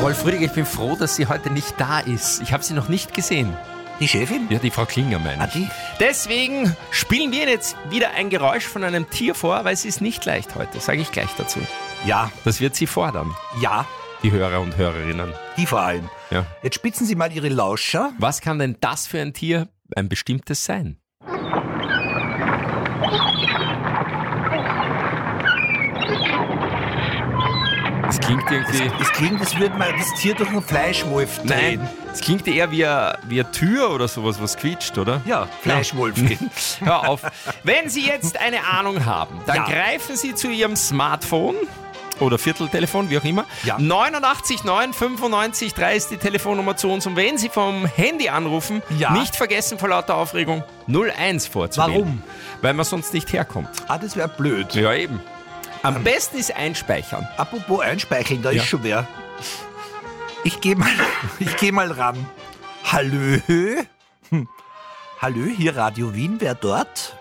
Rolf Rüdiger, ich bin froh, dass sie heute nicht da ist. Ich habe sie noch nicht gesehen. Die Chefin? Ja, die Frau Klinger meine ich. Die? Deswegen spielen wir jetzt wieder ein Geräusch von einem Tier vor, weil es ist nicht leicht heute, sage ich gleich dazu. Ja. Das wird sie fordern, Ja, die Hörer und Hörerinnen. die vor allem. Ja. Jetzt spitzen Sie mal Ihre Lauscher. Was kann denn das für ein Tier, ein bestimmtes sein? Das klingt irgendwie... Das klingt, als würde man das Tier durch einen Fleischwolf drehen. Nein, es klingt eher wie eine Tür oder sowas, was quietscht, oder? Ja, Fleischwolf. Hör auf. Wenn Sie jetzt eine Ahnung haben, dann greifen Sie zu Ihrem Smartphone oder Vierteltelefon, wie auch immer. Ja. 89 9 95 3 ist die Telefonnummer zu uns. Und wenn Sie vom Handy anrufen, nicht vergessen vor lauter Aufregung 01 vorzuwählen. Warum? Weil man sonst nicht herkommt. Das wäre blöd. Ja, eben. Am besten ist einspeichern. Apropos einspeicheln, da ist schon wer. Ich geh mal ran. Hallö? Hallö, hier Radio Wien, wer dort?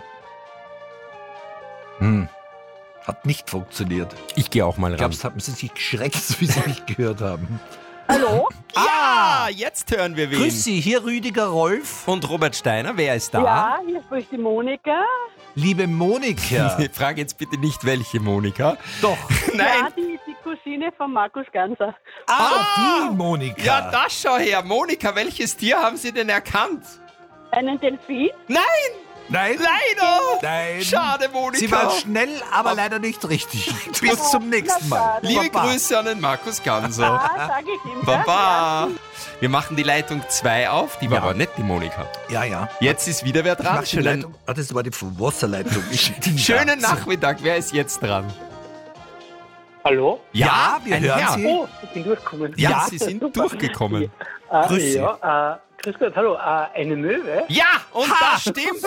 Hat nicht funktioniert. Ich gehe auch mal Ich ran. glaube, haben sie sich geschreckt, wie sie mich gehört haben. Hallo? Ja, jetzt hören wir wen. Grüß Sie, hier Rüdiger Rolf. Und Robert Steiner, wer ist da? Ja, hier spricht die Monika. Liebe Monika. Ich frage jetzt bitte nicht, welche Monika. Doch. Nein. Ja, die Cousine von Markus Ganser. Die Monika. Ja, das schau her. Monika, welches Tier haben Sie denn erkannt? Einen Delfin? Nein! Nein. Leider! Nein. Schade, Monika. Sie waren schnell, aber leider nicht richtig. Bis zum nächsten Mal. Liebe Baba. Grüße an den Markus Ganser. Sag ich ihm. Baba! Wir machen die Leitung 2 auf. Die war aber nicht die Monika. Ja. Jetzt ist wieder wer dran. Mach die Leitung. Das war die Wasserleitung. Schönen Nachmittag. Wer ist jetzt dran? Hallo? Ja, wir ein hören Herr. Sie. Oh, ich bin durchgekommen. Ja, Sie sind durchgekommen. Grüß Sie. Ja, grüß Gott, hallo. Eine Möwe? Ja, und das stimmt.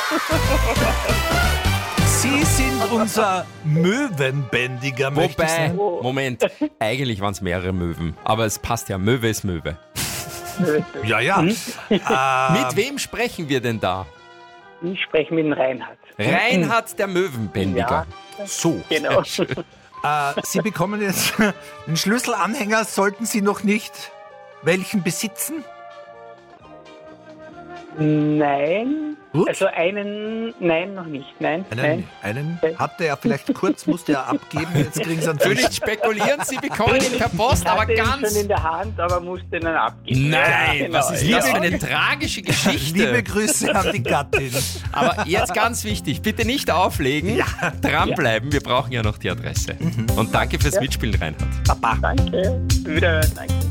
Sie sind unser Möwenbändiger, möchte ich Wobei, sagen. Moment, eigentlich waren es mehrere Möwen. Aber es passt ja, Möwe ist Möwe. Ja. Mit wem sprechen wir denn da? Ich spreche mit dem Reinhard. Reinhard der Möwenbändiger. So. Genau. Sie bekommen jetzt einen Schlüsselanhänger, sollten Sie noch nicht welchen besitzen? Nein. Gut. Also nein, noch nicht. Nein. Einen hatte er vielleicht kurz, musste er abgeben, jetzt kriegen Sie einen Ich will Fisch. nicht spekulieren, Sie bekommen ihn per Post, aber Ich hatte ihn ganz... schon in der Hand, aber musste ihn dann abgeben. Nein, Ja, genau. was ist das für eine tragische Liebe Geschichte? Grüße an die Gattin. Aber jetzt ganz wichtig, bitte nicht auflegen, dranbleiben, wir brauchen ja noch die Adresse. Und danke fürs Mitspielen, Reinhard. Papa. Danke. Wiederhören. Danke.